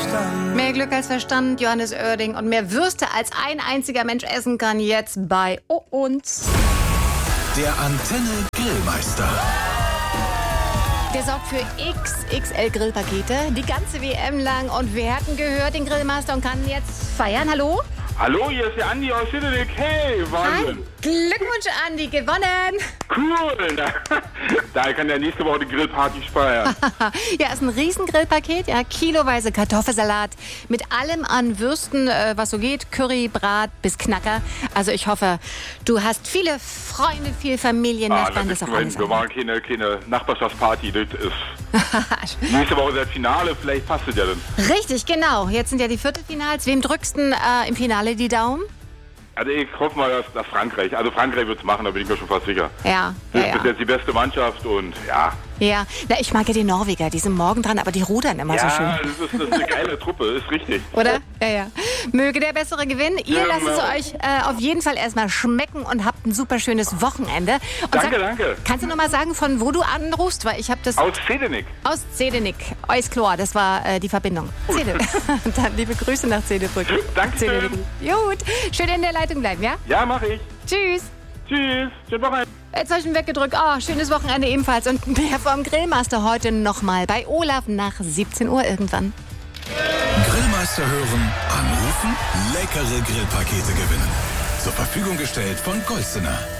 Mehr Glück als Verstand, Johannes Oerding. Und mehr Würste als ein einziger Mensch essen kann, jetzt bei uns. Der Antenne Grillmeister. Der sorgt für XXL Grillpakete, die ganze WM lang. Und wir hatten gehört, den Grillmeister, und kann jetzt feiern. Hallo? Hallo, hier ist der Andi aus Schütteneck. Hey, Wahnsinn. Hi. Glückwunsch, Andi, gewonnen. Cool. Da kann der nächste Woche die Grillparty feiern. Ja, ist ein riesen Grillpaket, ja, kiloweise Kartoffelsalat mit allem an Würsten, was so geht, Curry, Brat bis Knacker. Also ich hoffe, du hast viele Freunde, viel Familie, Nachbarn, das auch alles. Wir machen keine Nachbarschaftsparty, das ist nächste Woche das Finale, vielleicht passt es ja dann. Richtig, genau. Jetzt sind ja die Viertelfinals. Wem drückst du im Finale die Daumen? Also ich hoffe mal, dass Frankreich, also Frankreich wird es machen, da bin ich mir schon fast sicher. Ja. Das ist bis jetzt die beste Mannschaft und ja. Ja, na, ich mag ja die Norweger, die sind morgen dran, aber die rudern immer so schön. Ja, das ist eine geile Truppe, ist richtig. Oder? Ja. Möge der Bessere gewinnen. Ihr lasst es euch auf jeden Fall erstmal schmecken und habt ein super schönes Wochenende. Und Danke. Kannst du nochmal sagen, von wo du anrufst? Weil ich habe das... Aus Zedenik. Aus Zedenik. Eusklar, das war die Verbindung. Zedenik. Dann liebe Grüße nach Zedebrück. Dankeschön. Gut. Schön in der Leitung bleiben, ja? Ja, mache ich. Tschüss. Tschüss. Schönen Wochenende. Jetzt habe ich ihn weggedrückt. Oh, schönes Wochenende ebenfalls. Und mehr vom Grillmaster heute nochmal bei Olaf nach 17 Uhr irgendwann. Grillmeister hören, anrufen, leckere Grillpakete gewinnen. Zur Verfügung gestellt von Golsener.